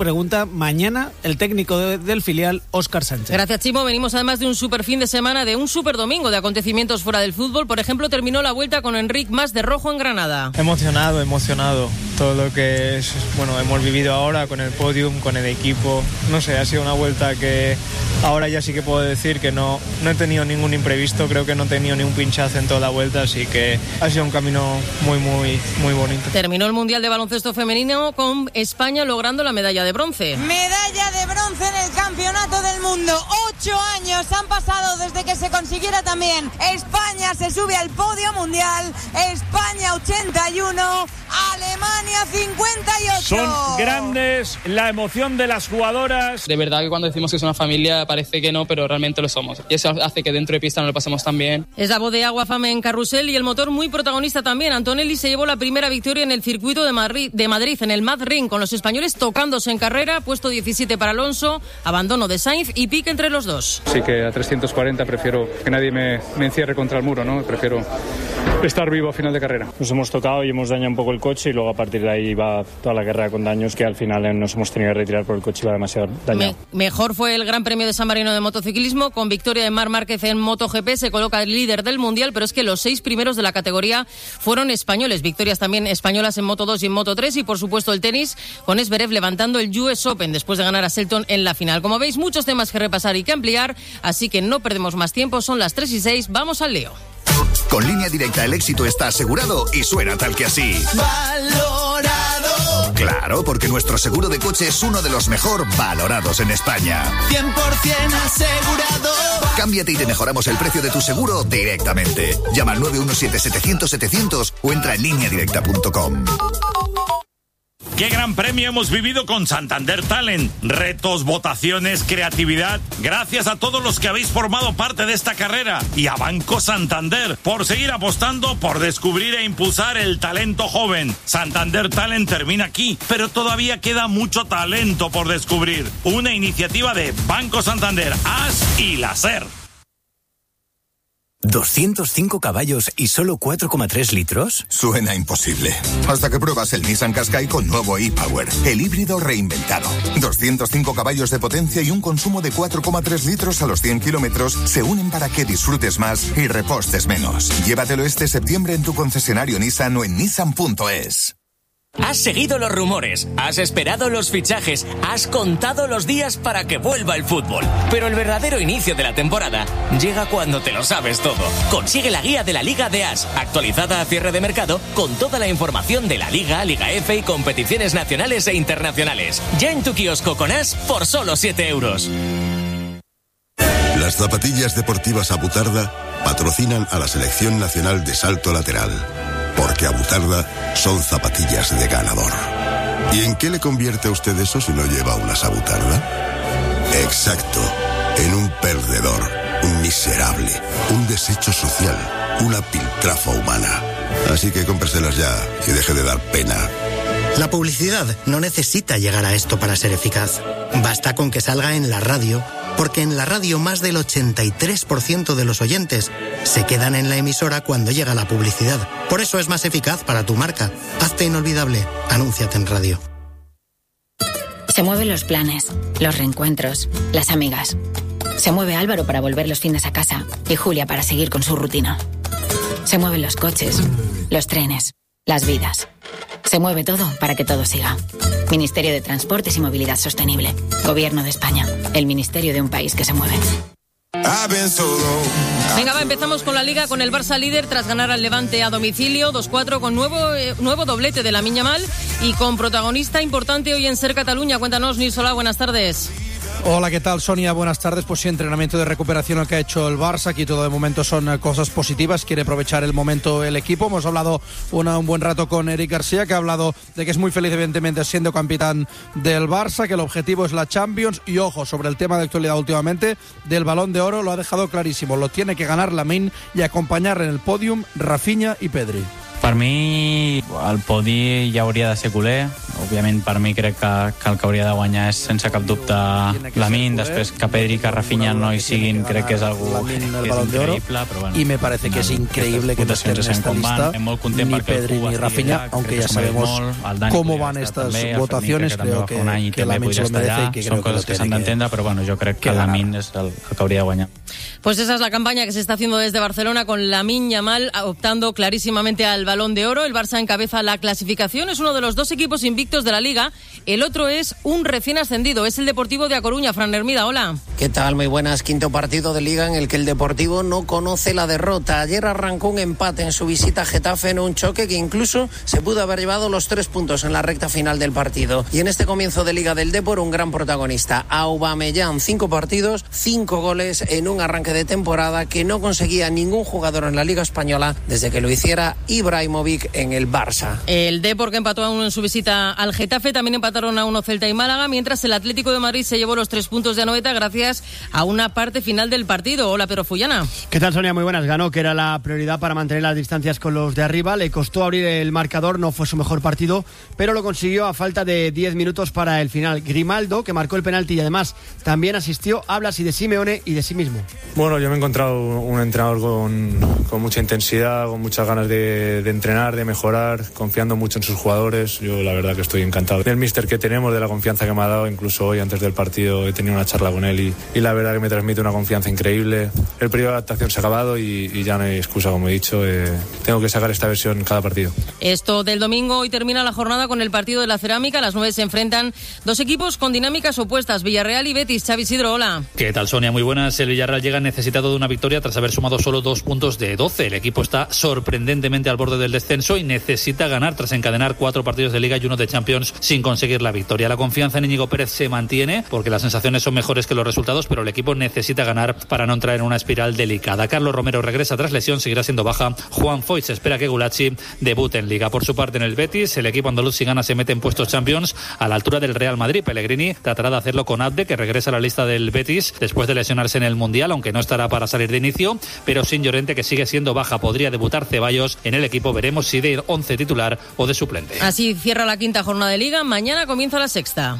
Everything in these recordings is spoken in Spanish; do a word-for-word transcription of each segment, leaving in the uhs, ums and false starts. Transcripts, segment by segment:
Pregunta mañana el técnico de, del filial, Óscar Sánchez. Gracias, Chimo. Venimos además de un super fin de semana, de un super domingo de acontecimientos fuera del fútbol. Por ejemplo, terminó la vuelta con Enric Mas de rojo en Granada. Emocionado, emocionado. Todo lo que es, bueno, hemos vivido ahora con el podium, con el equipo. No sé, ha sido una vuelta que ahora ya sí que puedo decir que no, no he tenido ningún imprevisto. Creo que no he tenido ni un pinchazo en toda la vuelta, así que ha sido un camino muy, muy, muy bonito. Terminó el Mundial de Baloncesto Femenino con España logrando la medalla de bronce. Medalla de bronce en el Campeonato del Mundo. Ocho años han pasado desde que se consiguiera también. España se sube al podio mundial. España ochenta y uno, Alemania cincuenta y ocho. Son grandes, la emoción de las jugadoras. De verdad que cuando decimos que es una familia parece que no, pero realmente lo somos. Y eso hace que dentro de pista nos lo pasemos tan bien. Es la voz de Agua Fame en carrusel y el motor muy protagonista también. Antonelli se llevó la primera victoria en el circuito de Madrid, de Madrid en el Mad Ring, con los españoles tocándose en carrera. Puesto diecisiete para Alonso, abandono de Sainz y pique entre los dos. Sí que a trescientos cuarenta prefiero que nadie me, me encierre contra el muro, ¿no? Prefiero estar vivo a final de carrera. Nos hemos tocado y hemos dañado un poco el coche y luego a partir de ahí va toda la carrera con daños que al final nos hemos tenido que retirar porque el coche iba demasiado dañado. Me, mejor fue el Gran Premio de San Marino de motociclismo con victoria de Marc Márquez en MotoGP, se coloca el líder del Mundial, pero es que los seis primeros de la categoría fueron españoles. Victorias también españolas en Moto dos y en Moto tres y por supuesto el tenis con Zverev levantando el U S Open después de ganar a Selton en la final. Como veis, muchos temas que repasar y que ampliar, así que no perdemos más tiempo, son las tres y seis, vamos al lío. Con Línea Directa el éxito está asegurado y suena tal que así. Valorado. Claro, porque nuestro seguro de coche es uno de los mejor valorados en España. cien por ciento asegurado. Cámbiate y te mejoramos el precio de tu seguro directamente. Llama al nueve uno siete, setecientos, setecientos o entra en línea directa punto com. ¡Qué gran premio hemos vivido con Santander Talent! Retos, votaciones, creatividad. Gracias a todos los que habéis formado parte de esta carrera y a Banco Santander por seguir apostando por descubrir e impulsar el talento joven. Santander Talent termina aquí, pero todavía queda mucho talento por descubrir. Una iniciativa de Banco Santander, A S y la SER. ¿doscientos cinco caballos y solo cuatro coma tres litros? Suena imposible. Hasta que pruebas el Nissan Qashqai con nuevo e-Power, el híbrido reinventado. doscientos cinco caballos de potencia y un consumo de cuatro coma tres litros a los cien kilómetros se unen para que disfrutes más y repostes menos. Llévatelo este septiembre en tu concesionario Nissan o en nissan punto es. Has seguido los rumores, has esperado los fichajes, has contado los días para que vuelva el fútbol. Pero el verdadero inicio de la temporada llega cuando te lo sabes todo. Consigue la guía de la Liga de A S, actualizada a cierre de mercado, con toda la información de la Liga, Liga F y competiciones nacionales e internacionales. Ya en tu kiosco con A S por solo siete euros. Las zapatillas deportivas Abutarda patrocinan a la Selección Nacional de Salto Lateral. Porque Abutarda son zapatillas de ganador. ¿Y en qué le convierte a usted eso si no lleva unas Abutarda? Exacto, en un perdedor, un miserable, un desecho social, una piltrafa humana. Así que cómpreselas ya y deje de dar pena. La publicidad no necesita llegar a esto para ser eficaz. Basta con que salga en la radio, porque en la radio más del ochenta y tres por ciento de los oyentes se quedan en la emisora cuando llega la publicidad. Por eso es más eficaz para tu marca. Hazte inolvidable. Anúnciate en radio. Se mueven los planes, los reencuentros, las amigas. Se mueve Álvaro para volver los fines a casa y Julia para seguir con su rutina. Se mueven los coches, los trenes, las vidas. Se mueve todo para que todo siga. Ministerio de Transportes y Movilidad Sostenible. Gobierno de España. El ministerio de un país que se mueve. Venga, va, empezamos con la Liga, con el Barça líder tras ganar al Levante a domicilio, dos cuatro, con nuevo eh, nuevo doblete de Lamine Yamal y con protagonista importante hoy en SER Cataluña. Cuéntanos, Nils Solà, buenas tardes. Hola, ¿qué tal, Sonia? Buenas tardes. Pues sí, entrenamiento de recuperación el que ha hecho el Barça. Aquí todo de momento son cosas positivas. Quiere aprovechar el momento el equipo. Hemos hablado una, un buen rato con Eric García, que ha hablado de que es muy feliz, evidentemente, siendo capitán del Barça, que el objetivo es la Champions. Y ojo, sobre el tema de actualidad últimamente, del Balón de Oro, lo ha dejado clarísimo. Lo tiene que ganar Lamine y acompañar en el podium Rafinha y Pedri. Per mi, el podi ja hauria de ser culer. Òbviament, per mi crec que, que el que hauria de guanyar és sense cap dubte Lamine. Després que Pedri i que Rafinha no hi siguin, crec que és algo que és increïble. Pero bueno, y me parece que es increíble que no estén en esta lista ni Pedri ni Rafinha, aunque ya sabemos cómo van estas votaciones. Creo que, que Lamine se lo merece y que creo que lo que s'han d'entendre, però bueno, jo crec que Lamine és el, el que hauria de guanyar. Pues esa es la campaña que se está haciendo desde Barcelona con Lamine Yamal optando clarísimamente al Balón de Oro. El Barça encabeza la clasificación, es uno de los dos equipos invictos de la Liga. El otro es un recién ascendido, es el Deportivo de A Coruña. Fran Hermida, hola. ¿Qué tal? Muy buenas. Quinto partido de Liga en el que el Deportivo no conoce la derrota. Ayer arrancó un empate en su visita a Getafe en un choque que incluso se pudo haber llevado los tres puntos en la recta final del partido. Y en este comienzo de Liga del Depor, un gran protagonista, Aubameyang. Cinco partidos, cinco goles en un arranque de temporada que no conseguía ningún jugador en la Liga Española desde que lo hiciera Ibrahimovic en el Barça. El Depor, que empató a uno en su visita al Getafe, también empataron a uno Celta y Málaga, mientras el Atlético de Madrid se llevó los tres puntos de Anoeta gracias a una parte final del partido. Hola, Pedro Fullana. ¿Qué tal, Sonia? Muy buenas. Ganó, que era la prioridad para mantener las distancias con los de arriba. Le costó abrir el marcador, no fue su mejor partido, pero lo consiguió a falta de diez minutos para el final. Grimaldo, que marcó el penalti y además también asistió, habla así de Simeone y de sí mismo. Bueno, yo me he encontrado un entrenador con, con mucha intensidad, con muchas ganas de, de entrenar, de mejorar, confiando mucho en sus jugadores. Yo la verdad que estoy encantado del míster que tenemos, de la confianza que me ha dado. Incluso hoy antes del partido he tenido una charla con él y, y la verdad que me transmite una confianza increíble. El periodo de adaptación se ha acabado y, y ya no hay excusa, como he dicho. Eh, tengo que sacar esta versión en cada partido. Esto del domingo, hoy termina la jornada con el partido de la Cerámica. A las nueve se enfrentan dos equipos con dinámicas opuestas, Villarreal y Betis. Xavi Isidro, hola. ¿Qué tal, Sonia? Muy buenas. El Villarreal llega necesitado de una victoria tras haber sumado solo dos puntos de doce. El equipo está sorprendentemente al borde del descenso y necesita ganar tras encadenar cuatro partidos de Liga y uno de Champions sin conseguir la victoria. La confianza en Íñigo Pérez se mantiene porque las sensaciones son mejores que los resultados, pero el equipo necesita ganar para no entrar en una espiral delicada. Carlos Romero regresa tras lesión, seguirá siendo baja. Juan Foyt se espera que Gulacsi debute en Liga. Por su parte, en el Betis, el equipo andaluz, si gana, se mete en puestos Champions a la altura del Real Madrid. Pellegrini tratará de hacerlo con Abde, que regresa a la lista del Betis después de lesionarse en el Mundial, aunque no estará para salir de inicio, pero sin Llorente, que sigue siendo baja. Podría debutar Ceballos en el equipo, veremos si de once titular o de suplente. Así cierra la quinta jornada de Liga, mañana comienza la sexta.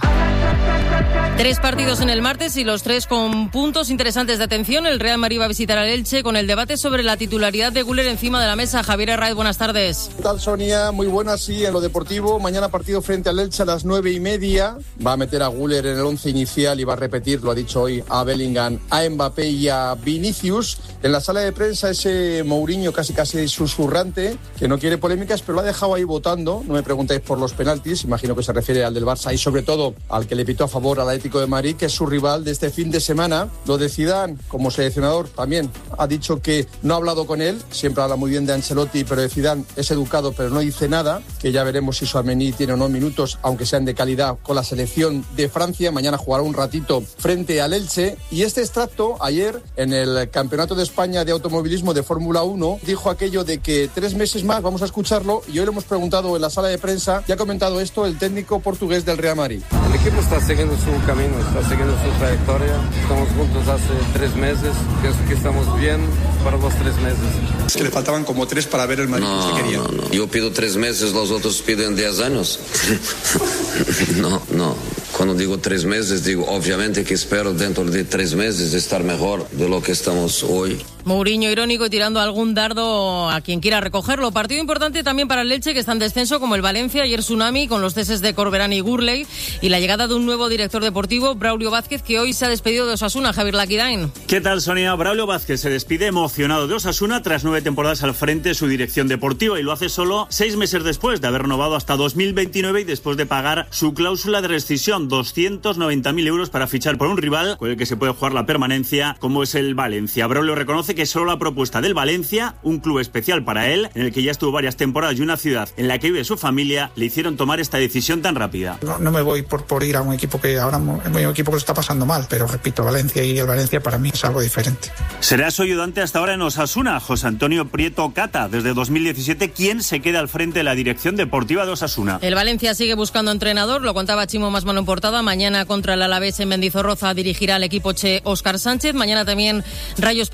Tres partidos en el martes y los tres con puntos interesantes de atención. El Real Madrid va a visitar al Elche con el debate sobre la titularidad de Güler encima de la mesa. Javier Herraiz, buenas tardes. ¿Qué tal, Sonia? Muy buenas, sí, en lo deportivo. Mañana partido frente al Elche a las nueve y media. Va a meter a Güler en el once inicial y va a repetir, lo ha dicho hoy, a Bellingham, a Mbappé y a Vinicius. En la sala de prensa ese Mourinho casi casi susurrante, que no quiere polémicas, pero lo ha dejado ahí votando. No me preguntáis por los penaltis, imagino que se refiere al del Barça y sobre todo al que le pitó a favor al Atlético de Madrid, que es su rival de este fin de semana. Lo de Zidane, como seleccionador, también ha dicho que no ha hablado con él. Siempre habla muy bien de Ancelotti, pero de Zidane es educado, pero no dice nada. Que ya veremos si Tchouaméni tiene o no minutos, aunque sean de calidad, con la selección de Francia. Mañana jugará un ratito frente al Elche. Y este extracto, ayer, en el Campeonato de España de Automovilismo de Fórmula uno, dijo aquello de que tres meses más, vamos a escucharlo, y hoy lo hemos preguntado en la sala de prensa, y ha comentado esto el técnico portugués del Real Madrid. El equipo está siguiendo su camino, está siguiendo su trayectoria. Estamos juntos hace tres meses. Pienso que estamos bien para los tres meses. Es que le faltaban como tres para ver el Madrid no, que usted quería. No, no. Yo pido tres meses, los otros piden diez años. no, no. Cuando digo tres meses, digo obviamente que espero dentro de tres meses estar mejor de lo que estamos hoy. Mourinho irónico y tirando algún dardo a quien quiera recogerlo. Partido importante también para el Elche, que está en descenso, como el Valencia. Ayer tsunami con los ceses de Corberán y Gurley y la llegada de un nuevo director deportivo, Braulio Vázquez, que hoy se ha despedido de Osasuna. Javier Laquidain. ¿Qué tal, Sonia? Braulio Vázquez se despide emocionado de Osasuna tras nueve temporadas al frente de su dirección deportiva y lo hace solo seis meses después de haber renovado hasta dos mil veintinueve y después de pagar su cláusula de rescisión, doscientos noventa mil euros para fichar por un rival con el que se puede jugar la permanencia, como es el Valencia. Braulio reconoce que solo la propuesta del Valencia, un club especial para él, en el que ya estuvo varias temporadas y una ciudad en la que vive su familia, le hicieron tomar esta decisión tan rápida. No, no me voy por, por ir a un equipo que ahora es un equipo que lo está pasando mal, pero repito, Valencia y el Valencia para mí es algo diferente. Será su ayudante hasta ahora en Osasuna, José Antonio Prieto Cata, desde dos mil diecisiete, quien se queda al frente de la dirección deportiva de Osasuna. El Valencia sigue buscando entrenador, lo contaba Chimo Masmano en portada. Mañana contra el Alavés en Mendizorroza dirigirá al equipo che Óscar Sánchez. Mañana también Rayo Español, de nuevo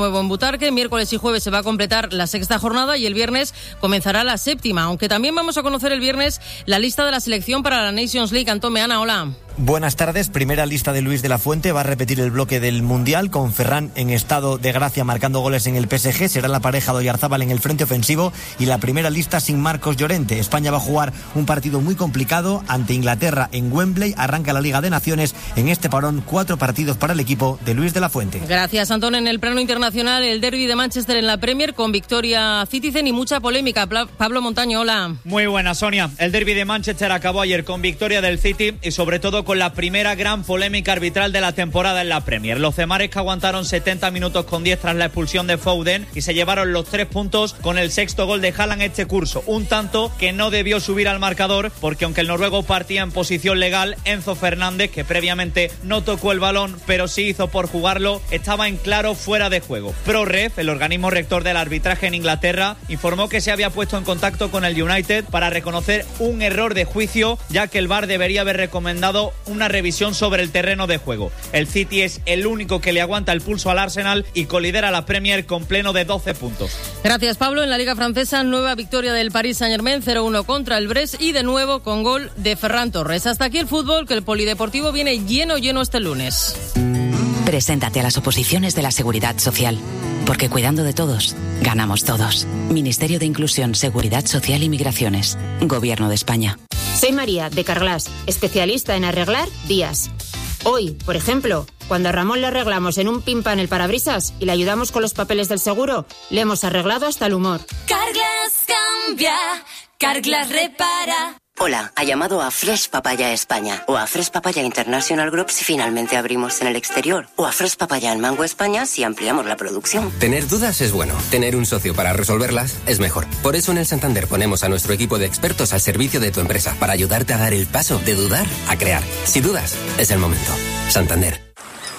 nuevo en Butarque. Miércoles y jueves se va a completar la sexta jornada y el viernes comenzará la séptima, aunque también vamos a conocer el viernes la lista de la selección para la Nations League. Antón Meana, hola. Buenas tardes. Primera lista de Luis de la Fuente. Va a repetir el bloque del Mundial con Ferran en estado de gracia marcando goles en el P S G. Será la pareja de Oyarzábal en el frente ofensivo y la primera lista sin Marcos Llorente. España va a jugar un partido muy complicado ante Inglaterra en Wembley. Arranca la Liga de Naciones. En este parón, cuatro partidos para el equipo de Luis de la Fuente. Gracias, Antón. En el plano internacional, el derbi de Manchester en la Premier con victoria Citizen y mucha polémica. Pablo Montaño, hola. Muy buena, Sonia. El derbi de Manchester acabó ayer con victoria del City y sobre todo con la primera gran polémica arbitral de la temporada en la Premier. Los cemares que aguantaron setenta minutos con diez tras la expulsión de Foden y se llevaron los tres puntos con el sexto gol de Haaland este curso. Un tanto que no debió subir al marcador porque aunque el noruego partía en posición legal, Enzo Fernández, que previamente no tocó el balón pero sí hizo por jugarlo, estaba en claro fuera de juego. ProRef, el organismo rector del arbitraje en Inglaterra, informó que se había puesto en contacto con el United para reconocer un error de juicio, ya que el V A R debería haber recomendado una revisión sobre el terreno de juego. El City es el único que le aguanta el pulso al Arsenal y colidera la Premier con pleno de doce puntos. Gracias, Pablo. En la Liga Francesa, nueva victoria del Paris Saint-Germain, cero uno contra el Brest y de nuevo con gol de Ferran Torres. Hasta aquí el fútbol, que el polideportivo viene lleno, lleno este lunes. Preséntate a las oposiciones de la Seguridad Social, porque cuidando de todos, ganamos todos. Ministerio de Inclusión, Seguridad Social y Migraciones. Gobierno de España. Soy María, de Carglass, especialista en arreglar vías. Hoy, por ejemplo, cuando a Ramón le arreglamos en un pimpan el parabrisas y le ayudamos con los papeles del seguro, le hemos arreglado hasta el humor. Carglass cambia, Carglass repara. Hola, ha llamado a Fresh Papaya España o a Fresh Papaya International Group si finalmente abrimos en el exterior o a Fresh Papaya en Mango España si ampliamos la producción. Tener dudas es bueno, tener un socio para resolverlas es mejor. Por eso en el Santander ponemos a nuestro equipo de expertos al servicio de tu empresa para ayudarte a dar el paso de dudar a crear. Si dudas, es el momento. Santander.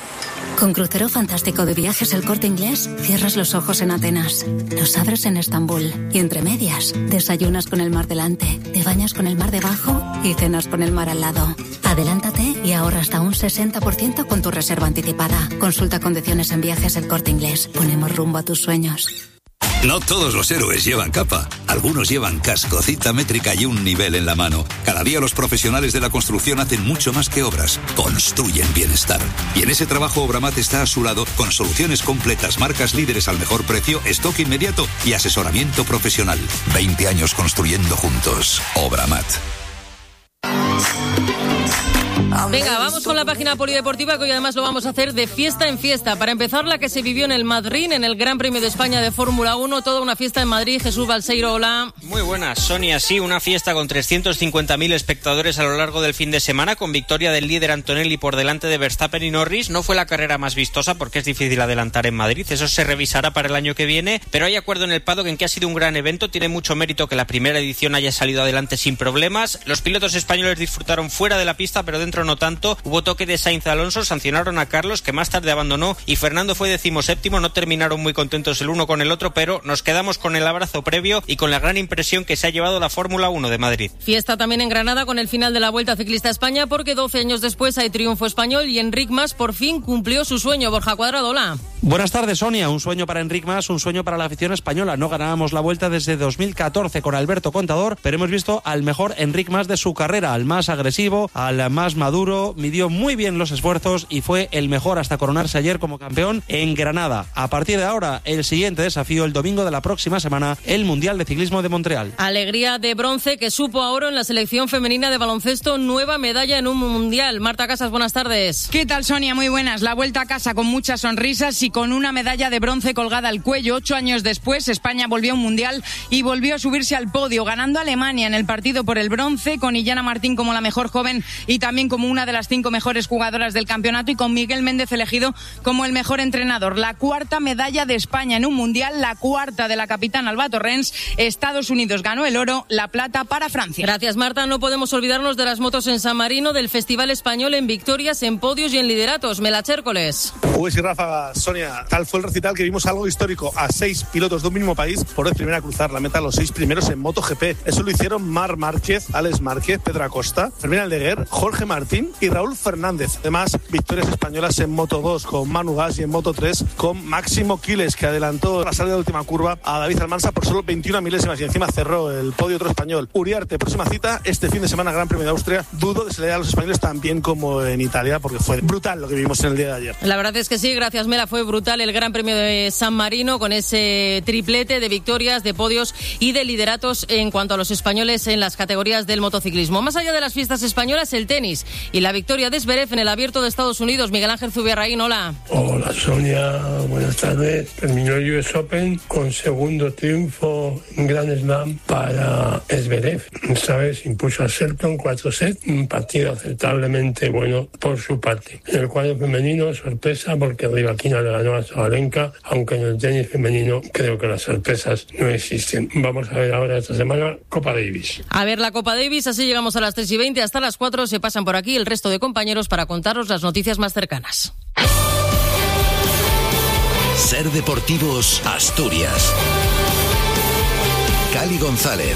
Con crucero fantástico de Viajes El Corte Inglés, cierras los ojos en Atenas, los abres en Estambul y entre medias, desayunas con el mar delante, te bañas con el mar debajo y cenas con el mar al lado. Adelántate y ahorra hasta un sesenta por ciento con tu reserva anticipada. Consulta condiciones en Viajes El Corte Inglés. Ponemos rumbo a tus sueños. No todos los héroes llevan capa. Algunos llevan casco, cita métrica y un nivel en la mano. Cada día los profesionales de la construcción hacen mucho más que obras. Construyen bienestar. Y en ese trabajo Obramat está a su lado con soluciones completas, marcas líderes al mejor precio, stock inmediato y asesoramiento profesional. veinte años construyendo juntos. Obramat. Venga, vamos con la página polideportiva, que hoy además lo vamos a hacer de fiesta en fiesta. Para empezar, la que se vivió en el Madrid, en el Gran Premio de España de Fórmula uno, toda una fiesta en Madrid. Jesús Balseiro, hola. Muy buenas, Sonia. Sí, una fiesta con trescientos cincuenta mil espectadores a lo largo del fin de semana, con victoria del líder Antonelli por delante de Verstappen y Norris. No fue la carrera más vistosa porque es difícil adelantar en Madrid, eso se revisará para el año que viene, pero hay acuerdo en el paddock en que ha sido un gran evento. Tiene mucho mérito que la primera edición haya salido adelante sin problemas. Los pilotos españoles disfrutaron fuera de la pista, pero dentro no tanto. Hubo toque de Sainz Alonso, sancionaron a Carlos, que más tarde abandonó, y Fernando fue decimoséptimo. No terminaron muy contentos el uno con el otro, pero nos quedamos con el abrazo previo y con la gran impresión que se ha llevado la Fórmula uno de Madrid. Fiesta también en Granada con el final de la Vuelta Ciclista a España, porque doce años después hay triunfo español y Enric Mas por fin cumplió su sueño. Borja Cuadrado, hola. Buenas tardes, Sonia. Un sueño para Enric Mas, un sueño para la afición española. No ganábamos la Vuelta desde dos mil catorce con Alberto Contador, pero hemos visto al mejor Enric Mas de su carrera, al más agresivo, al más maduro. Midió muy bien los esfuerzos y fue el mejor hasta coronarse ayer como campeón en Granada. A partir de ahora, el siguiente desafío el domingo de la próxima semana, el Mundial de Ciclismo de Montreal. Alegría de bronce que supo a oro en la selección femenina de baloncesto, nueva medalla en un Mundial. Marta Casas, buenas tardes. ¿Qué tal, Sonia? Muy buenas. La vuelta a casa con muchas sonrisas y con una medalla de bronce colgada al cuello. Ocho años después, España volvió a un Mundial y volvió a subirse al podio, ganando a Alemania en el partido por el bronce, con Illana Martín como la mejor joven y también como una de las cinco mejores jugadoras del campeonato, y con Miguel Méndez elegido como el mejor entrenador. La cuarta medalla de España en un Mundial, la cuarta de la capitana Alba Torrens. Estados Unidos ganó el oro, la plata para Francia. Gracias, Marta. No podemos olvidarnos de las motos en San Marino, del Festival Español en victorias, en podios y en lideratos. Mela Chércoles. Uy, sí, Rafa, Sonia. Sonia, tal fue el recital que vimos algo histórico. A seis pilotos de un mismo país por vez primera a cruzar la meta, los seis primeros en MotoGP. Eso lo hicieron Marc Márquez, Alex Márquez, Pedro Acosta, Fermín Aldeguer, Jorge Martín y Raúl Fernández. Además, victorias españolas en Moto dos con Manu Gas y en Moto tres con Máximo Quiles, que adelantó la salida de última curva a David Almansa por solo veintiuna milésimas y encima cerró el podio otro español. Uriarte, próxima cita este fin de semana, Gran Premio de Austria. Dudo de se le dé a los españoles tan bien como en Italia, porque fue brutal lo que vimos en el día de ayer. La verdad es que sí, gracias Mela, fue brutal el Gran Premio de San Marino con ese triplete de victorias, de podios y de lideratos en cuanto a los españoles en las categorías del motociclismo. Más allá de las fiestas españolas, el tenis y la victoria de Zverev en el Abierto de Estados Unidos. Miguel Ángel Zubiarraín, hola. Hola Sonia, buenas tardes. Terminó el U S Open con segundo triunfo en Grand Slam para Zverev. Esta vez impuso a Shelton cuatro sets, un partido aceptablemente bueno por su parte. En el cuadro femenino, sorpresa porque Rybakina le ganó a Sabalenka, aunque en el tenis femenino creo que las sorpresas no existen. Vamos a ver ahora esta semana Copa Davis. A ver la Copa Davis, así llegamos a las tres y veinte, hasta las cuatro se pasan por aquí el resto de compañeros para contaros las noticias más cercanas. Ser Deportivos Asturias. Cali González.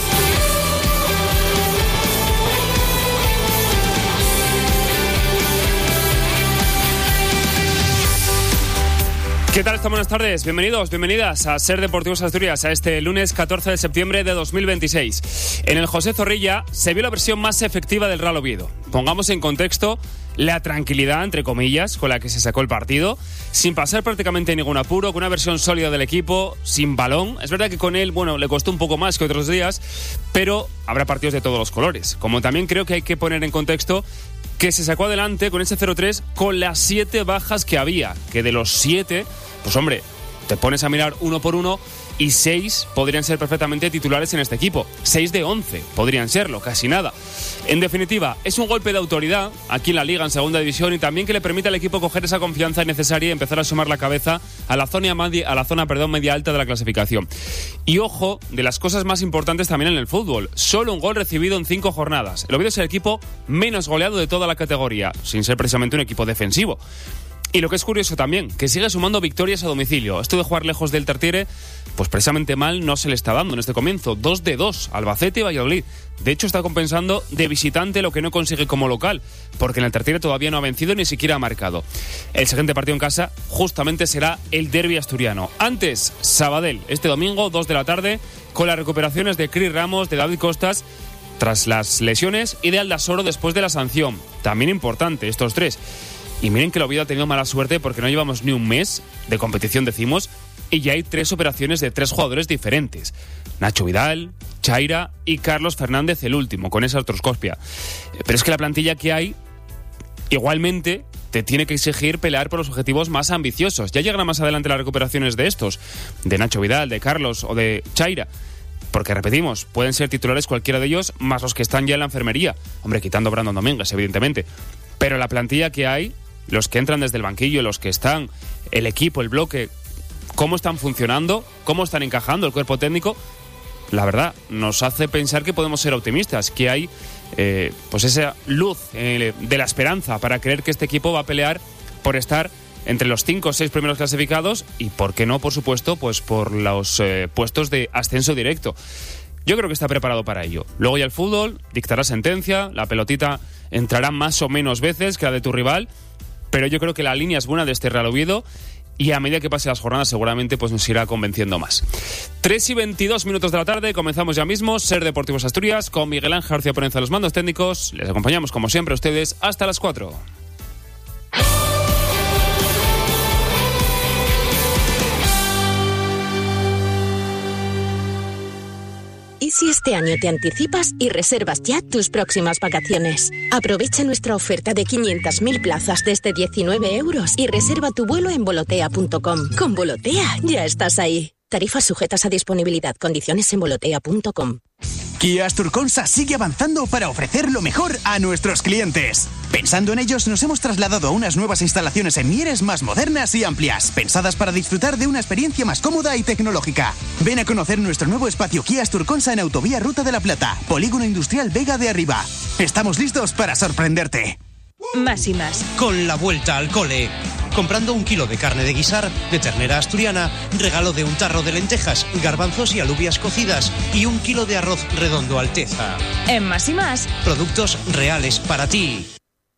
¿Qué tal? Buenas tardes, bienvenidos, bienvenidas a Ser Deportivos Asturias, a este lunes catorce de septiembre de dos mil veintiséis. En el José Zorrilla se vio la versión más efectiva del Real Oviedo. Pongamos en contexto la tranquilidad, entre comillas, con la que se sacó el partido, sin pasar prácticamente ningún apuro, con una versión sólida del equipo, sin balón. Es verdad que con él, bueno, le costó un poco más que otros días, pero habrá partidos de todos los colores. Como también creo que hay que poner en contexto que se sacó adelante con ese cero tres con las siete bajas que había, que de los siete, pues hombre, te pones a mirar uno por uno y seis podrían ser perfectamente titulares en este equipo. Seis de once podrían serlo, casi nada. En definitiva, es un golpe de autoridad aquí en la Liga, en Segunda División, y también que le permite al equipo coger esa confianza necesaria y empezar a sumar la cabeza a la zona, media, a la zona perdón, media alta de la clasificación. Y ojo, de las cosas más importantes también en el fútbol, solo un gol recibido en cinco jornadas. El Oviedo es el equipo menos goleado de toda la categoría, sin ser precisamente un equipo defensivo. Y lo que es curioso también, que sigue sumando victorias a domicilio. Esto de jugar lejos del Tartiere, pues precisamente mal no se le está dando en este comienzo. Dos de dos, Albacete y Valladolid. De hecho, está compensando de visitante lo que no consigue como local, porque en el Tartiere todavía no ha vencido ni siquiera ha marcado. El siguiente partido en casa justamente será el derbi asturiano. Antes, Sabadell, este domingo, dos de la tarde, con las recuperaciones de Cris Ramos, de David Costas, tras las lesiones, y de Aldasoro después de la sanción. También importante, estos tres. Y miren que el Oviedo ha tenido mala suerte porque no llevamos ni un mes de competición, decimos, y ya hay tres operaciones de tres jugadores diferentes. Nacho Vidal, Chaira y Carlos Fernández, el último, con esa artroscopia. Pero es que la plantilla que hay, igualmente, te tiene que exigir pelear por los objetivos más ambiciosos. Ya llegarán más adelante las recuperaciones de estos, de Nacho Vidal, de Carlos o de Chaira. Porque, repetimos, pueden ser titulares cualquiera de ellos, más los que están ya en la enfermería. Hombre, quitando a Brandon Domínguez, evidentemente. Pero la plantilla que hay, los que entran desde el banquillo, los que están, el equipo, el bloque, cómo están funcionando, cómo están encajando el cuerpo técnico, la verdad, nos hace pensar que podemos ser optimistas, que hay eh, pues esa luz eh, de la esperanza para creer que este equipo va a pelear por estar entre los cinco o seis primeros clasificados y, por qué no, por supuesto, pues por los eh, puestos de ascenso directo. Yo creo que está preparado para ello. Luego ya el fútbol dictará sentencia, la pelotita entrará más o menos veces que la de tu rival, pero yo creo que la línea es buena de este Real Oviedo y a medida que pase las jornadas seguramente pues nos irá convenciendo más. tres y veintidós minutos de la tarde, comenzamos ya mismo Ser Deportivos Asturias con Miguel Ángel García Porenza, los mandos técnicos. Les acompañamos como siempre a ustedes hasta las cuatro. ¿Y si este año te anticipas y reservas ya tus próximas vacaciones? Aprovecha nuestra oferta de quinientas mil plazas desde diecinueve euros y reserva tu vuelo en volotea punto com. Con Volotea ya estás ahí. Tarifas sujetas a disponibilidad. Condiciones en volotea punto com. Kia Asturconsa sigue avanzando para ofrecer lo mejor a nuestros clientes. Pensando en ellos, nos hemos trasladado a unas nuevas instalaciones en Mieres más modernas y amplias, pensadas para disfrutar de una experiencia más cómoda y tecnológica. Ven a conocer nuestro nuevo espacio Kia Asturconsa en Autovía Ruta de la Plata, Polígono Industrial Vega de Arriba. Estamos listos para sorprenderte. Más y más. Con la vuelta al cole. Comprando un kilo de carne de guisar de ternera asturiana, regalo de un tarro de lentejas, garbanzos y alubias cocidas y un kilo de arroz redondo Alteza. En Más y Más, productos reales para ti.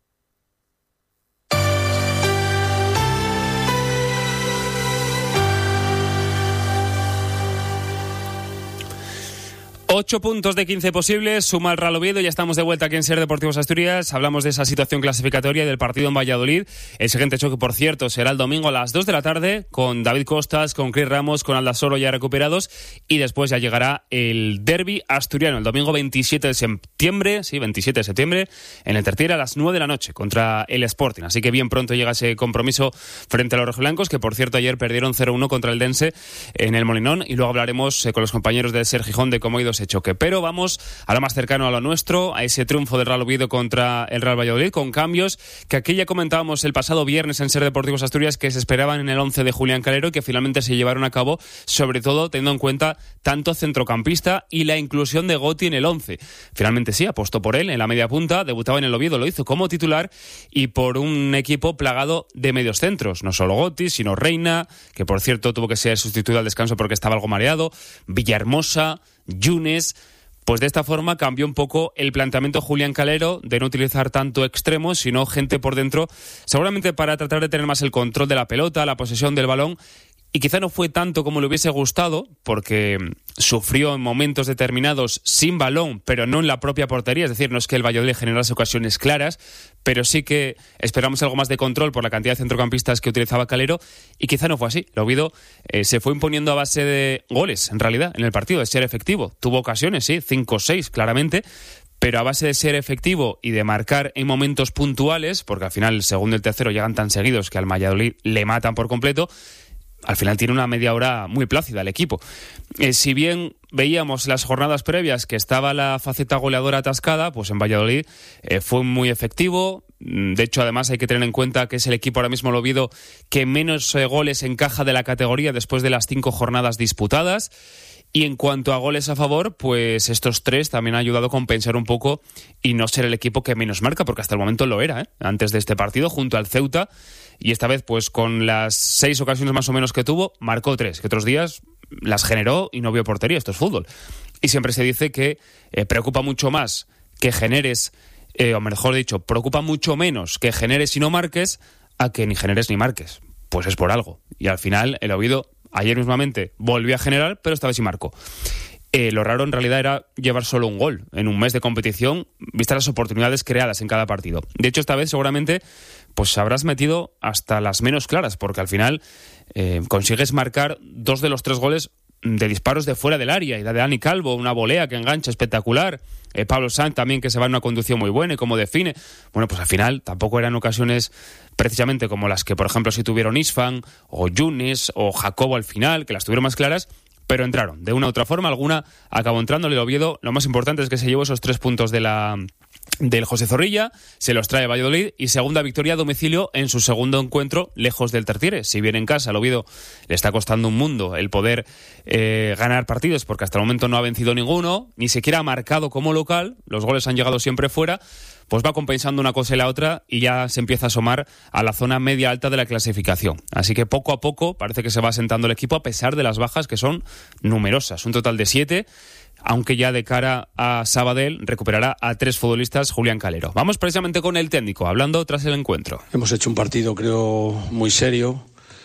Ocho puntos de quince posibles, suma el Real Oviedo. Ya estamos de vuelta aquí en Ser Deportivos Asturias. Hablamos de esa situación clasificatoria y del partido en Valladolid. El siguiente choque, por cierto, será el domingo a las dos de la tarde con David Costas, con Cris Ramos, con Aldasoro ya recuperados. Y después ya llegará el derbi asturiano, el domingo veintisiete de septiembre, sí, veintisiete de septiembre, en el Tertier a las nueve de la noche contra el Sporting. Así que bien pronto llega ese compromiso frente a los rojiblancos, que por cierto ayer perdieron cero uno contra el Dense en el Molinón. Y luego hablaremos eh, con los compañeros de Ser Gijón de cómo ha ido ese choque. Pero vamos a lo más cercano a lo nuestro, a ese triunfo del Real Oviedo contra el Real Valladolid, con cambios que aquí ya comentábamos el pasado viernes en Ser Deportivos Asturias, que se esperaban en el once de Julián Calero y que finalmente se llevaron a cabo, sobre todo teniendo en cuenta tanto centrocampista y la inclusión de Gotti en el once. Finalmente sí, apostó por él en la media punta, debutaba en el Oviedo, lo hizo como titular y por un equipo plagado de medios centros, no solo Gotti, sino Reina, que por cierto tuvo que ser sustituido al descanso porque estaba algo mareado, Villahermosa, Yunes. Pues de esta forma cambió un poco el planteamiento Julián Calero de no utilizar tanto extremos, sino gente por dentro, seguramente para tratar de tener más el control de la pelota, la posesión del balón. Y quizá no fue tanto como le hubiese gustado, porque sufrió en momentos determinados sin balón, pero no en la propia portería. Es decir, no es que el Valladolid generase ocasiones claras, pero sí que esperamos algo más de control por la cantidad de centrocampistas que utilizaba Calero, y quizá no fue así. El Oviedo eh, se fue imponiendo a base de goles, en realidad, en el partido, de ser efectivo. Tuvo ocasiones, sí, cinco o seis, claramente, pero a base de ser efectivo y de marcar en momentos puntuales, porque al final el segundo y el tercero llegan tan seguidos que al Valladolid le matan por completo. Al final tiene una media hora muy plácida el equipo. Eh, si bien veíamos las jornadas previas que estaba la faceta goleadora atascada, pues en Valladolid eh, fue muy efectivo. De hecho, además hay que tener en cuenta que es el equipo ahora mismo, el Oviedo, que menos eh, goles encaja de la categoría después de las cinco jornadas disputadas. Y en cuanto a goles a favor, pues estos tres también han ayudado a compensar un poco y no ser el equipo que menos marca, porque hasta el momento lo era, ¿eh? Antes de este partido, junto al Ceuta. Y esta vez, pues con las seis ocasiones más o menos que tuvo, marcó tres, que otros días las generó y no vio portería. Esto es fútbol. Y siempre se dice que eh, preocupa mucho más que generes, eh, o mejor dicho, preocupa mucho menos que generes y no marques a que ni generes ni marques. Pues es por algo. Y al final, el Oviedo ayer mismamente volvió a generar, pero esta vez sí marcó. Eh, lo raro en realidad era llevar solo un gol en un mes de competición, vistas las oportunidades creadas en cada partido. De hecho, esta vez seguramente pues habrás metido hasta las menos claras, porque al final eh, consigues marcar dos de los tres goles de disparos de fuera del área, y la de Dani Calvo, una volea que engancha espectacular, eh, Pablo Sanz también, que se va en una conducción muy buena y como define. Bueno, pues al final tampoco eran ocasiones precisamente como las que, por ejemplo, si tuvieron Isfan o Yunes o Jacobo al final, que las tuvieron más claras, pero entraron. De una u otra forma, alguna acabó entrando. El Oviedo, lo más importante es que se llevó esos tres puntos de la del José Zorrilla, se los trae Valladolid y segunda victoria a domicilio en su segundo encuentro lejos del Tertiere. Si bien en casa al Oviedo le está costando un mundo el poder eh, ganar partidos, porque hasta el momento no ha vencido ninguno, ni siquiera ha marcado como local, los goles han llegado siempre fuera, pues va compensando una cosa y la otra y ya se empieza a asomar a la zona media alta de la clasificación. Así que poco a poco parece que se va asentando el equipo a pesar de las bajas que son numerosas, un total de siete, aunque ya de cara a Sabadell recuperará a tres futbolistas Julián Calero. Vamos precisamente con el técnico, hablando tras el encuentro. Hemos hecho un partido, creo, muy serio,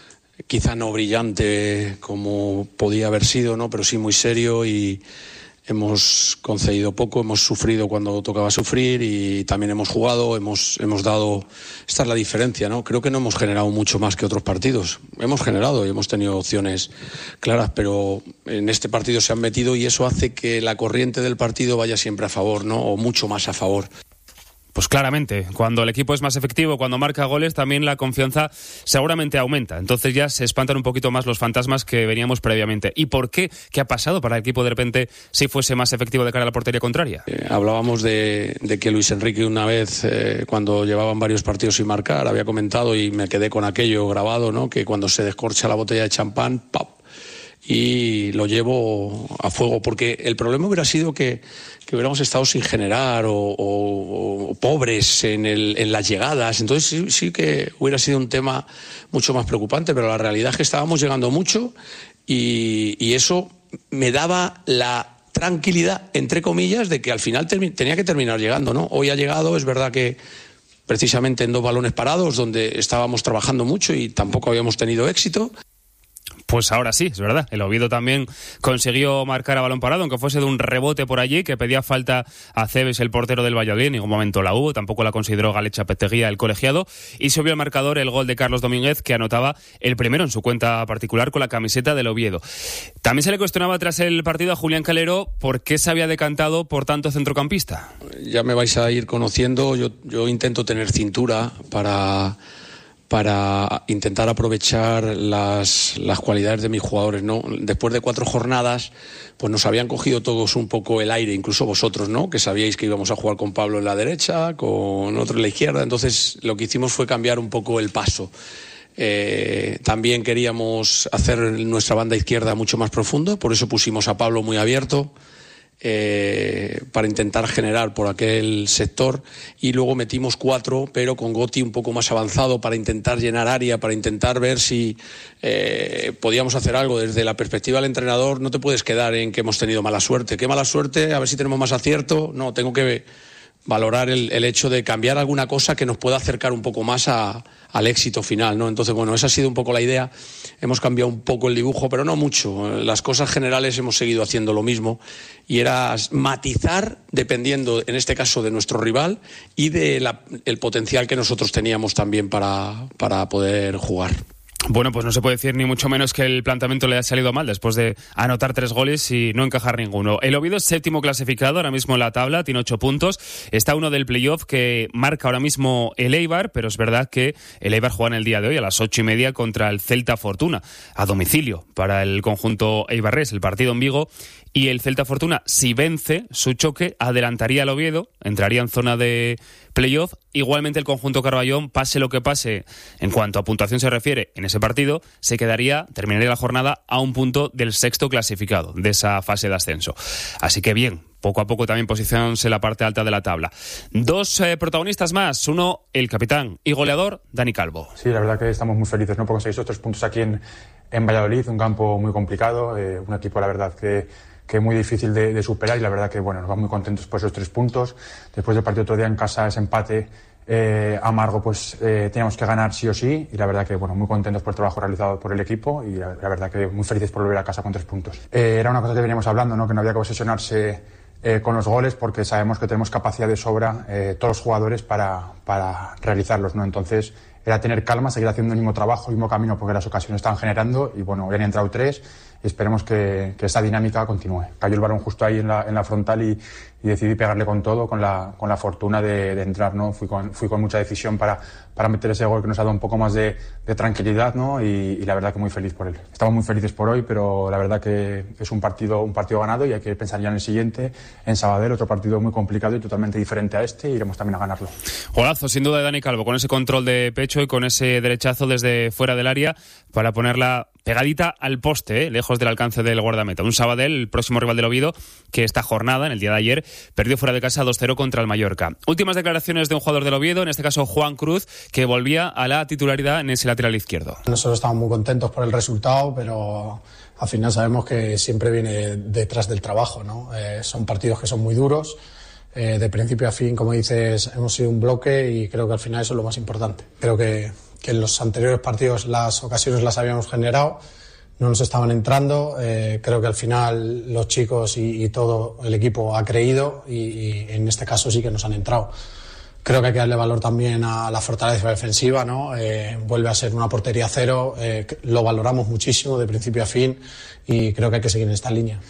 quizá no brillante como podía haber sido, ¿no? Pero sí muy serio, y hemos concedido poco, hemos sufrido cuando tocaba sufrir y también hemos jugado, hemos, hemos dado... Esta es la diferencia, ¿no? Creo que no hemos generado mucho más que otros partidos. Hemos generado y hemos tenido opciones claras, pero en este partido se han metido y eso hace que la corriente del partido vaya siempre a favor, ¿no? O mucho más a favor. Pues claramente, cuando el equipo es más efectivo, cuando marca goles, también la confianza seguramente aumenta. Entonces ya se espantan un poquito más los fantasmas que veníamos previamente. ¿Y por qué? ¿Qué ha pasado para el equipo de repente si fuese más efectivo de cara a la portería contraria? Eh, hablábamos de, de que Luis Enrique una vez, eh, cuando llevaban varios partidos sin marcar, había comentado, y me quedé con aquello grabado, ¿no? Que cuando se descorcha la botella de champán, ¡pap!, y lo llevo a fuego, porque el problema hubiera sido que, que hubiéramos estado sin generar o, o, o pobres en, el, en las llegadas. Entonces sí, sí que hubiera sido un tema mucho más preocupante, pero la realidad es que estábamos llegando mucho y, y eso me daba la tranquilidad, entre comillas, de que al final termi- tenía que terminar llegando, ¿no? Hoy ha llegado, es verdad que precisamente en dos balones parados, donde estábamos trabajando mucho y tampoco habíamos tenido éxito. Pues ahora sí, es verdad. El Oviedo también consiguió marcar a balón parado, aunque fuese de un rebote por allí, que pedía falta a Cebes, el portero del Valladolid. En ningún momento la hubo, tampoco la consideró Galecha Peteguía, el colegiado. Y subió al marcador el gol de Carlos Domínguez, que anotaba el primero en su cuenta particular con la camiseta del Oviedo. También se le cuestionaba tras el partido a Julián Calero por qué se había decantado por tanto centrocampista. Ya me vais a ir conociendo, yo, yo intento tener cintura para... para intentar aprovechar las, las cualidades de mis jugadores, ¿no? Después de cuatro jornadas, pues nos habían cogido todos un poco el aire, incluso vosotros, ¿no? Que sabíais que íbamos a jugar con Pablo en la derecha, con otro en la izquierda, entonces lo que hicimos fue cambiar un poco el paso. Eh, también queríamos hacer nuestra banda izquierda mucho más profundo, por eso pusimos a Pablo muy abierto, Eh, para intentar generar por aquel sector, y luego metimos cuatro, pero con Gotti un poco más avanzado para intentar llenar área, para intentar ver si eh, podíamos hacer algo. Desde la perspectiva del entrenador no te puedes quedar en que hemos tenido mala suerte. ¿Qué mala suerte? A ver si tenemos más acierto. No, tengo que valorar el, el hecho de cambiar alguna cosa que nos pueda acercar un poco más a, al éxito final, ¿no? Entonces, bueno, esa ha sido un poco la idea. Hemos cambiado un poco el dibujo, pero no mucho. Las cosas generales hemos seguido haciendo lo mismo, y era matizar dependiendo, en este caso, de nuestro rival y del de potencial que nosotros teníamos también para, para poder jugar. Bueno, pues no se puede decir ni mucho menos que el planteamiento le ha salido mal después de anotar tres goles y no encajar ninguno. El Oviedo es séptimo clasificado ahora mismo en la tabla, tiene ocho puntos. Está uno del playoff que marca ahora mismo el Eibar, pero es verdad que el Eibar juega en el día de hoy a las ocho y media contra el Celta Fortuna, a domicilio para el conjunto eibarrés, el partido en Vigo. Y el Celta Fortuna, si vence su choque, adelantaría al Oviedo, entraría en zona de playoff. Igualmente el conjunto Carballón, pase lo que pase, en cuanto a puntuación se refiere en ese partido, se quedaría, terminaría la jornada a un punto del sexto clasificado de esa fase de ascenso. Así que bien, poco a poco también posicionándose en la parte alta de la tabla. Dos eh, protagonistas más, uno el capitán y goleador, Dani Calvo. Sí, la verdad que estamos muy felices, ¿no? Por conseguir estos tres puntos aquí en, en Valladolid, un campo muy complicado, eh, un equipo la verdad que que es muy difícil de, de superar, y la verdad que bueno, nos vamos muy contentos por esos tres puntos. Después del partido otro día en casa, ese empate eh, amargo, pues eh, teníamos que ganar sí o sí, y la verdad que bueno, muy contentos por el trabajo realizado por el equipo, y la, la verdad que muy felices por volver a casa con tres puntos. Eh, era una cosa que veníamos hablando, ¿no? Que no había que obsesionarse eh, con los goles, porque sabemos que tenemos capacidad de sobra eh, todos los jugadores para, para realizarlos, ¿no? Entonces era tener calma, seguir haciendo el mismo trabajo, el mismo camino, porque las ocasiones estaban generando, y bueno, hoy han entrado tres, y esperemos que, que esa dinámica continúe. Cayó el balón justo ahí en la, en la frontal y, y decidí pegarle con todo, con la, con la fortuna de, de entrar, ¿no? Fui con, fui con mucha decisión para, para meter ese gol que nos ha dado un poco más de, de tranquilidad, ¿no? Y, y la verdad que muy feliz por él. Estamos muy felices por hoy, pero la verdad que es un partido, un partido ganado, y hay que pensar ya en el siguiente, en Sabadell, otro partido muy complicado y totalmente diferente a este, y iremos también a ganarlo. Golazo, sin duda, de Dani Calvo, con ese control de pecho y con ese derechazo desde fuera del área para ponerla pegadita al poste, ¿eh? Lejos del alcance del guardameta. Un Sabadell, el próximo rival del Oviedo, que esta jornada, en el día de ayer, perdió fuera de casa dos cero contra el Mallorca. Últimas declaraciones de un jugador del Oviedo, en este caso Juan Cruz, que volvía a la titularidad en ese lateral izquierdo. Nosotros estamos muy contentos por el resultado, pero al final sabemos que siempre viene detrás del trabajo, ¿no? Eh, son partidos que son muy duros. Eh, de principio a fin, como dices, hemos sido un bloque, y creo que al final eso es lo más importante. Creo que, que en los anteriores partidos las ocasiones las habíamos generado, no nos estaban entrando. Eh, creo que al final los chicos y, y todo el equipo ha creído, y, y en este caso sí que nos han entrado. Creo que hay que darle valor también a la fortaleza defensiva, ¿no? Eh, vuelve a ser una portería cero, eh, lo valoramos muchísimo de principio a fin, y creo que hay que seguir en esta línea.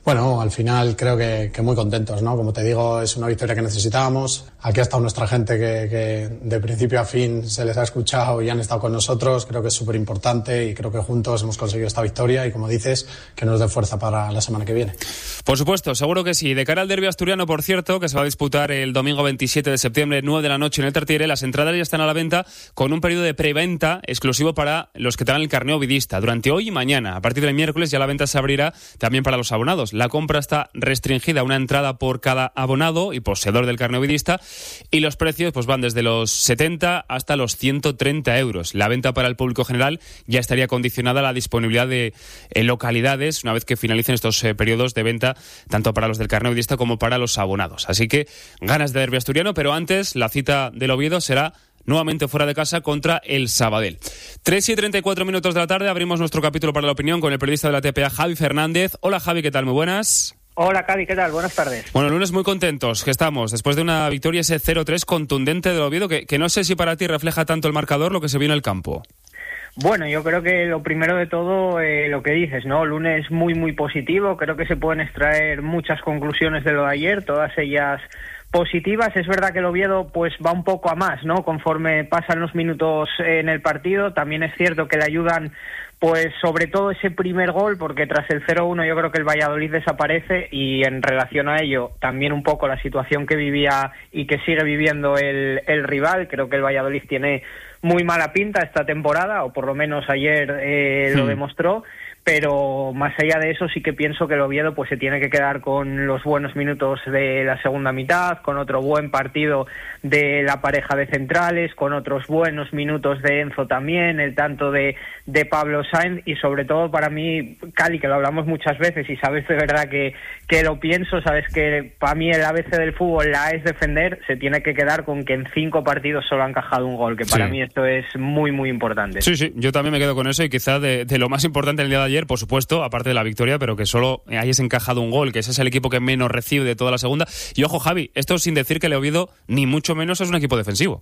Bueno, al final creo que, que muy contentos, ¿no? Como te digo, es una victoria que necesitábamos. Aquí ha estado nuestra gente que, que de principio a fin se les ha escuchado y han estado con nosotros. Creo que es súper importante y creo que juntos hemos conseguido esta victoria y, como dices, que nos dé fuerza para la semana que viene. Por supuesto, seguro que sí. De cara al derbi asturiano, por cierto, que se va a disputar el domingo veintisiete de septiembre, nueve de la noche en el Tartiere, las entradas ya están a la venta con un periodo de preventa exclusivo para los que tengan el carné ovidista durante hoy y mañana. A partir del miércoles ya la venta se abrirá también para los abonados. La compra está restringida a una entrada por cada abonado y poseedor del carné ovidista, y los precios pues van desde los setenta hasta los ciento treinta euros. La venta para el público general ya estaría condicionada a la disponibilidad de eh, localidades una vez que finalicen estos eh, periodos de venta, tanto para los del carné ovidista como para los abonados. Así que ganas de derbi asturiano, pero antes la cita del Oviedo será nuevamente fuera de casa contra el Sabadell. tres y treinta y cuatro minutos de la tarde, abrimos nuestro capítulo para la opinión con el periodista de la T P A, Javi Fernández. Hola Javi, ¿qué tal? Muy buenas. Hola Javi, ¿qué tal? Buenas tardes. Bueno, lunes muy contentos que estamos, después de una victoria ese cero tres contundente del Oviedo, que, que no sé si para ti refleja tanto el marcador lo que se vio en el campo. Bueno, yo creo que lo primero de todo, eh, lo que dices, ¿no? Lunes muy, muy positivo. Creo que se pueden extraer muchas conclusiones de lo de ayer, todas ellas positivas. Es verdad que el Oviedo pues va un poco a más, ¿no? Conforme pasan los minutos en el partido. También es cierto que le ayudan pues sobre todo ese primer gol, porque tras el cero uno yo creo que el Valladolid desaparece, y en relación a ello también un poco la situación que vivía y que sigue viviendo el, el rival. Creo que el Valladolid tiene muy mala pinta esta temporada, o por lo menos ayer eh, sí. lo demostró. Pero más allá de eso sí que pienso que el Oviedo pues se tiene que quedar con los buenos minutos de la segunda mitad, con otro buen partido de la pareja de centrales, con otros buenos minutos de Enzo también, el tanto de, de Pablo Sainz, y sobre todo para mí, Cali, que lo hablamos muchas veces y sabes de verdad que, que lo pienso, sabes que para mí el A B C del fútbol, la A es defender, se tiene que quedar con que en cinco partidos solo ha encajado un gol, que para sí. mí esto es muy muy importante. Sí, sí, yo también me quedo con eso, y quizá de, de lo más importante en el día de ayer, por supuesto, aparte de la victoria, pero que solo hayas encajado un gol, que ese es el equipo que menos recibe de toda la segunda. Y ojo, Javi, esto sin decir que el Oviedo ni mucho menos es un equipo defensivo.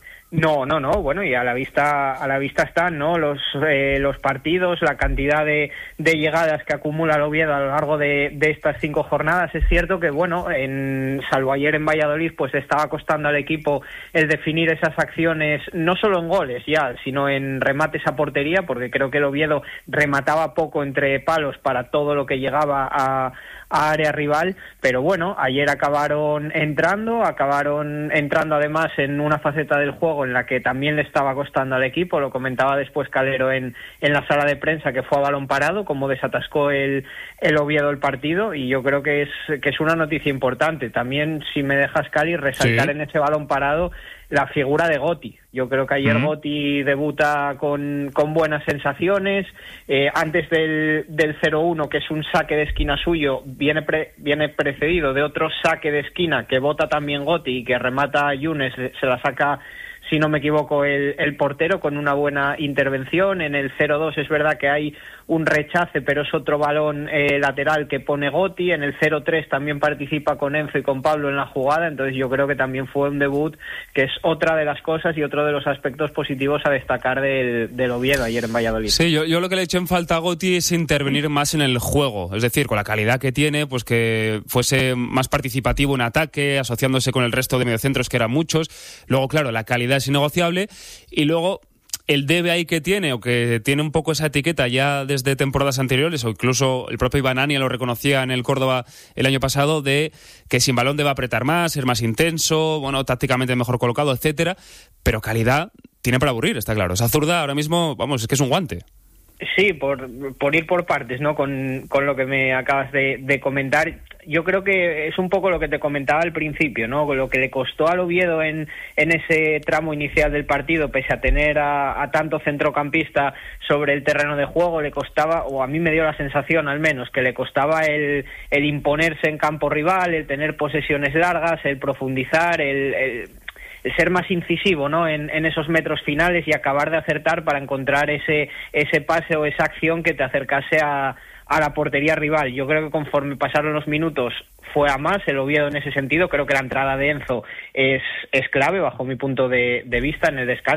No, no, no, bueno, y a la vista a la vista están, ¿no? Los eh, los partidos, la cantidad de, de llegadas que acumula el Oviedo a lo largo de, de estas cinco jornadas. Es cierto que, bueno, en salvo ayer en Valladolid, pues estaba costando al equipo el definir esas acciones, no solo en goles ya, sino en remates a portería, porque creo que el Oviedo remataba poco entre palos para todo lo que llegaba a a área rival, pero bueno, ayer acabaron entrando, acabaron entrando además en una faceta del juego en la que también le estaba costando al equipo. Lo comentaba después Calero en, en la sala de prensa, que fue a balón parado, como desatascó el, el Oviedo el partido, y yo creo que es, que es una noticia importante. También, si me dejas, Cali, resaltar sí. en ese balón parado la figura de Goti. Yo creo que ayer uh-huh. Goti debuta con, con buenas sensaciones. Eh, antes del, del cero uno, que es un saque de esquina suyo, viene pre, viene precedido de otro saque de esquina que bota también Goti y que remata a Yunes, se la saca, si no me equivoco, el, el portero con una buena intervención. En el cero dos es verdad que hay un rechace, pero es otro balón eh, lateral que pone Goti. En el cero tres también participa con Enzo y con Pablo en la jugada. Entonces yo creo que también fue un debut, que es otra de las cosas y otro de los aspectos positivos a destacar del, del Oviedo ayer en Valladolid. Sí, yo, yo lo que le eché en falta a Goti es intervenir más en el juego, es decir, con la calidad que tiene, pues que fuese más participativo en ataque, asociándose con el resto de mediocentros, que eran muchos. Luego, claro, la calidad es innegociable, y luego el debe ahí que tiene, o que tiene un poco esa etiqueta ya desde temporadas anteriores, o incluso el propio Iván Ania lo reconocía en el Córdoba el año pasado, de que sin balón debe apretar más, ser más intenso, bueno, tácticamente mejor colocado, etcétera, pero calidad tiene para aburrir, está claro. Esa zurda ahora mismo, vamos, es que es un guante. Sí, por, por ir por partes, ¿no? Con, con lo que me acabas de, de comentar. Yo creo que es un poco lo que te comentaba al principio, ¿no? Lo que le costó al Oviedo en, en ese tramo inicial del partido, pese a tener a, a tanto centrocampista sobre el terreno de juego, le costaba, o a mí me dio la sensación al menos, que le costaba el, el imponerse en campo rival, el tener posesiones largas, el profundizar, el... el ser más incisivo, ¿no? En, en esos metros finales y acabar de acertar para encontrar ese ese pase o esa acción que te acercase a, a la portería rival. Yo creo que conforme pasaron los minutos fue a más el Oviedo en ese sentido. Creo que la entrada de Enzo es, es clave bajo mi punto de, de vista en el descanso.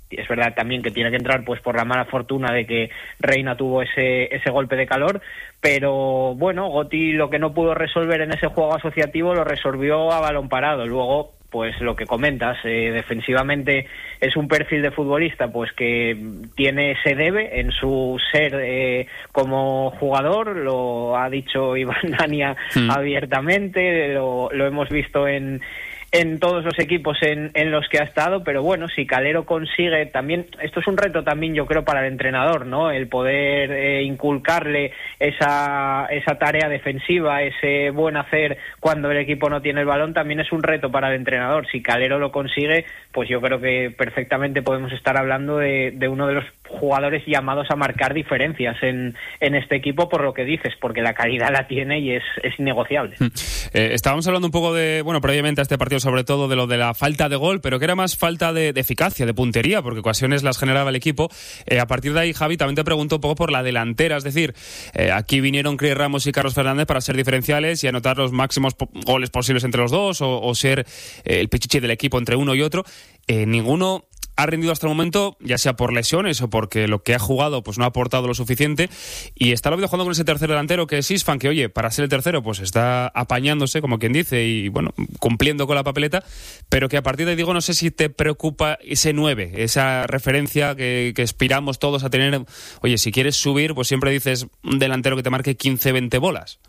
Es verdad también que tiene que entrar pues por la mala fortuna de que Reina tuvo ese ese golpe de calor, pero bueno, Gotti lo que no pudo resolver en ese juego asociativo lo resolvió a balón parado. Luego, pues lo que comentas, eh, defensivamente es un perfil de futbolista pues que tiene ese debe en su ser eh, como jugador, lo ha dicho Iván Ania mm. abiertamente, lo, lo hemos visto en en todos los equipos en, en los que ha estado, pero bueno, si Calero consigue también, esto es un reto también yo creo para el entrenador, ¿no? El poder eh, inculcarle esa esa tarea defensiva, ese buen hacer cuando el equipo no tiene el balón, también es un reto para el entrenador. Si Calero lo consigue, pues yo creo que perfectamente podemos estar hablando de, de uno de los jugadores llamados a marcar diferencias en, en este equipo, por lo que dices, porque la calidad la tiene y es, es innegociable. Eh, estábamos hablando un poco de, bueno, previamente a este partido, sobre todo de lo de la falta de gol, pero que era más falta de, de eficacia, de puntería, porque ocasiones las generaba el equipo. Eh, a partir de ahí, Javi, también te pregunto un poco por la delantera, es decir, eh, aquí vinieron Cris Ramos y Carlos Fernández para ser diferenciales y anotar los máximos po- goles posibles entre los dos, o, o ser eh, el pichichi del equipo entre uno y otro. Eh, ninguno ha rendido hasta el momento, ya sea por lesiones o porque lo que ha jugado pues no ha aportado lo suficiente, y está lo jugando con ese tercer delantero que es Isfan, que oye, para ser el tercero pues está apañándose, como quien dice, y bueno, cumpliendo con la papeleta, pero que a partir de ahí, digo, no sé si te preocupa ese nueve, esa referencia que, que aspiramos todos a tener. Oye, si quieres subir, pues siempre dices un delantero que te marque quince, veinte bolas.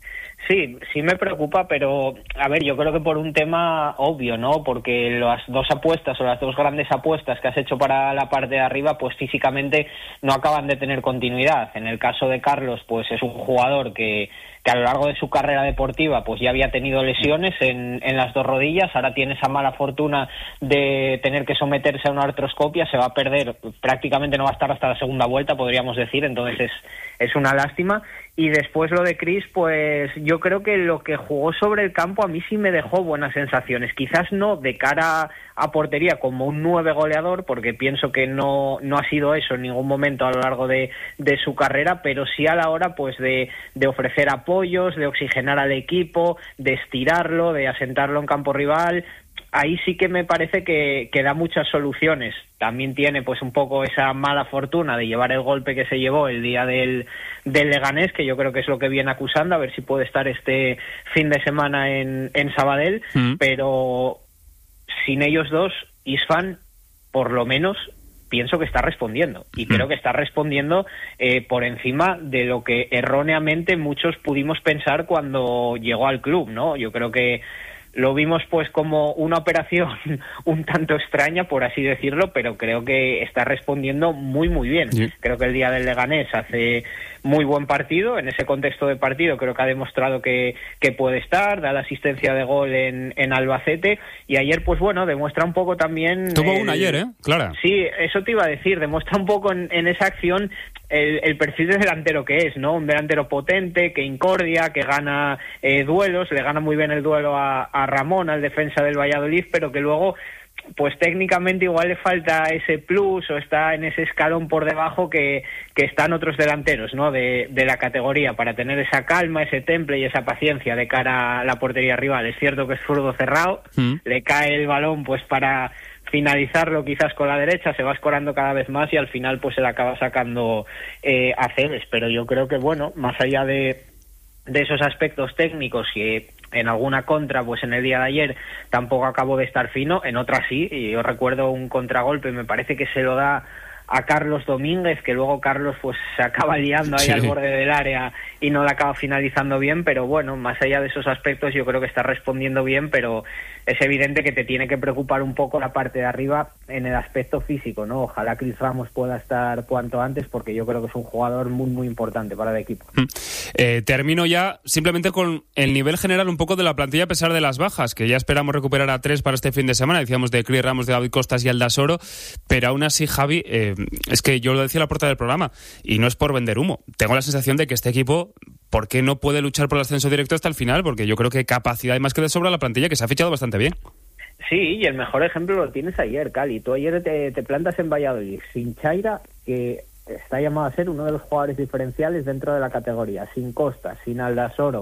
Sí, sí me preocupa, pero a ver, yo creo que por un tema obvio, ¿no? Porque las dos apuestas o las dos grandes apuestas que has hecho para la parte de arriba, pues físicamente no acaban de tener continuidad. En el caso de Carlos, pues es un jugador que, que a lo largo de su carrera deportiva pues ya había tenido lesiones en, en las dos rodillas, ahora tiene esa mala fortuna de tener que someterse a una artroscopia, se va a perder, prácticamente no va a estar hasta la segunda vuelta, podríamos decir, entonces es, es una lástima. Y después lo de Cris, pues yo creo que lo que jugó sobre el campo a mí sí me dejó buenas sensaciones. Quizás no de cara a portería como un nueve goleador, porque pienso que no no ha sido eso en ningún momento a lo largo de, de su carrera, pero sí a la hora pues de, de ofrecer apoyos, de oxigenar al equipo, de estirarlo, de asentarlo en campo rival. Ahí sí que me parece que, que da muchas soluciones. También tiene pues un poco esa mala fortuna de llevar el golpe que se llevó el día del, del Leganés, que yo creo que es lo que viene acusando, a ver si puede estar este fin de semana en, en Sabadell, mm. pero sin ellos dos, Isfan, por lo menos, pienso que está respondiendo, y mm. creo que está respondiendo eh, por encima de lo que erróneamente muchos pudimos pensar cuando llegó al club, ¿no? Yo creo que lo vimos pues como una operación un tanto extraña, por así decirlo, pero creo que está respondiendo muy muy bien. Sí. Creo que el día del Leganés hace muy buen partido, en ese contexto de partido creo que ha demostrado que, que puede estar, da la asistencia de gol en, en Albacete, y ayer pues bueno, demuestra un poco también... Tuvo el, una ayer, ¿eh? Clara. Sí, eso te iba a decir, demuestra un poco en, en esa acción el, el perfil de delantero que es, ¿no? Un delantero potente, que incordia, que gana eh, duelos, le gana muy bien el duelo a, a Ramón, al defensa del Valladolid, pero que luego pues técnicamente igual le falta ese plus o está en ese escalón por debajo que, que están otros delanteros, ¿no? de, de la categoría, para tener esa calma, ese temple y esa paciencia de cara a la portería rival. Es cierto que es zurdo cerrado, mm. le cae el balón pues para finalizarlo quizás con la derecha, se va escorando cada vez más y al final pues se le acaba sacando eh, a Cebes, pero yo creo que bueno, más allá de, de esos aspectos técnicos y en alguna contra, pues en el día de ayer tampoco acabó de estar fino, en otra sí, y yo recuerdo un contragolpe, me parece que se lo da a Carlos Domínguez, que luego Carlos pues se acaba liando ahí sí. al borde del área y no la acaba finalizando bien, pero bueno, más allá de esos aspectos yo creo que está respondiendo bien, pero es evidente que te tiene que preocupar un poco la parte de arriba en el aspecto físico, ¿no? Ojalá Cris Ramos pueda estar cuanto antes, porque yo creo que es un jugador muy muy importante para el equipo. Eh, termino ya simplemente con el nivel general un poco de la plantilla a pesar de las bajas, que ya esperamos recuperar a tres para este fin de semana, decíamos de Cris Ramos, de David Costas y Aldasoro, pero aún así, Javi, eh, es que yo lo decía a la puerta del programa, y no es por vender humo, tengo la sensación de que este equipo, ¿por qué no puede luchar por el ascenso directo hasta el final? Porque yo creo que capacidad hay más que de sobra la plantilla, que se ha fichado bastante bien. Sí, y el mejor ejemplo lo tienes ayer, Cali. Tú ayer te, te plantas en Valladolid sin Chaira, que está llamado a ser uno de los jugadores diferenciales dentro de la categoría, sin Costa, sin Aldasoro,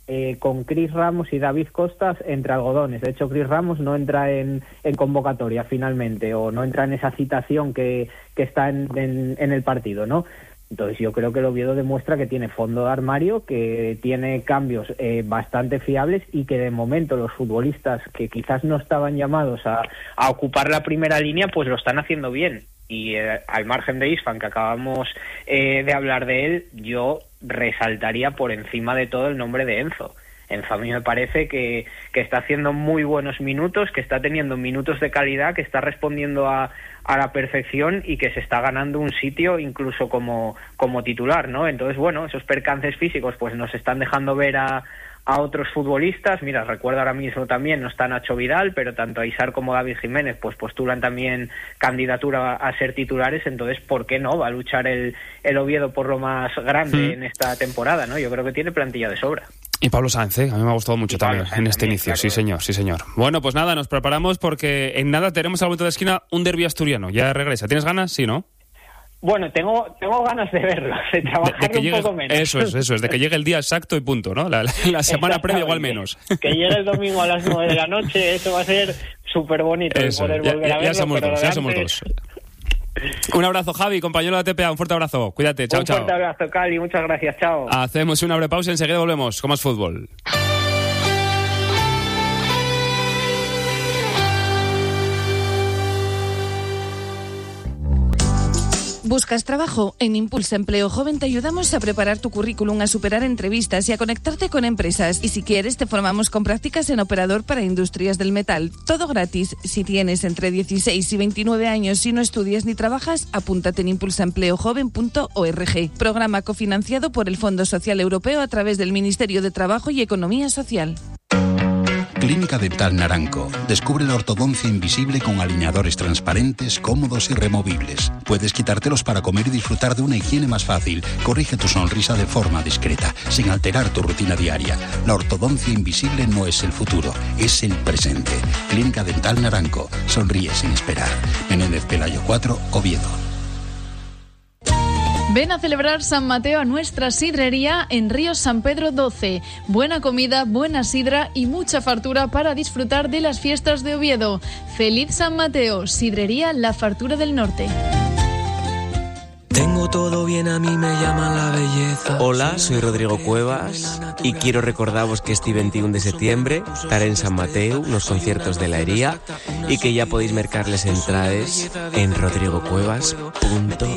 eh, con Chris Ramos y David Costas entre algodones. De hecho, Chris Ramos no entra en, en convocatoria finalmente, o no entra en esa citación que, que está en, en, en el partido, ¿no? Entonces yo creo que el Oviedo demuestra que tiene fondo de armario, que tiene cambios eh, bastante fiables y que de momento los futbolistas que quizás no estaban llamados a, a ocupar la primera línea, pues lo están haciendo bien. Y eh, al margen de Isfan, que acabamos eh, de hablar de él, yo resaltaría por encima de todo el nombre de Enzo. Enzo a mí me parece que, que está haciendo muy buenos minutos, que está teniendo minutos de calidad, que está respondiendo a, a la perfección y que se está ganando un sitio incluso como, como titular, ¿no? Entonces, bueno, esos percances físicos pues nos están dejando ver a, a otros futbolistas. Mira, recuerdo ahora mismo también, no está Nacho Vidal, pero tanto Aisar como David Jiménez pues postulan también candidatura a, a ser titulares. Entonces, ¿por qué no va a luchar el, el Oviedo por lo más grande mm. en esta temporada, ¿no? Yo creo que tiene plantilla de sobra. Y Pablo Sáenz, ¿eh? A mí me ha gustado mucho también en este también, inicio, claro. sí señor, sí señor. Bueno, pues nada, nos preparamos porque en nada tenemos al momento de esquina un derbi asturiano, ya regresa. ¿Tienes ganas? Sí, ¿no? Bueno, tengo tengo ganas de verlo, de trabajar de, de un llegue, poco menos. Eso es, eso es, de que llegue el día exacto y punto, ¿no? La, la, la semana previa igual menos. Que llegue el domingo a las nueve de la noche, eso va a ser súper bonito poder ya, volver ya, a verlo. Ya somos dos, ya somos dos. Un abrazo, Javi, compañero de la T P A, un fuerte abrazo. Cuídate, chao, chao. Un fuerte abrazo, Cali, muchas gracias, chao. Hacemos una breve pausa y enseguida volvemos con más fútbol. ¿Buscas trabajo? En Impulsa Empleo Joven te ayudamos a preparar tu currículum, a superar entrevistas y a conectarte con empresas. Y si quieres, te formamos con prácticas en operador para industrias del metal. Todo gratis. Si tienes entre dieciséis y veintinueve años y no estudias ni trabajas, apúntate en impulsa empleo joven punto org. Programa cofinanciado por el Fondo Social Europeo a través del Ministerio de Trabajo y Economía Social. Clínica Dental Naranco. Descubre la ortodoncia invisible con alineadores transparentes, cómodos y removibles. Puedes quitártelos para comer y disfrutar de una higiene más fácil. Corrige tu sonrisa de forma discreta, sin alterar tu rutina diaria. La ortodoncia invisible no es el futuro, es el presente. Clínica Dental Naranco. Sonríe sin esperar. Menéndez Pelayo cuatro, Oviedo. Ven a celebrar San Mateo a nuestra sidrería en Ríos San Pedro doce. Buena comida, buena sidra y mucha fartura para disfrutar de las fiestas de Oviedo. ¡Feliz San Mateo! Sidrería La Fartura del Norte. Tengo todo bien, a mí me llama la belleza. Hola, soy Rodrigo Cuevas y quiero recordaros que este veintiuno de septiembre estaré en San Mateo, unos conciertos de la Hería, y que ya podéis mercarles entradas en rodrigo cuevas punto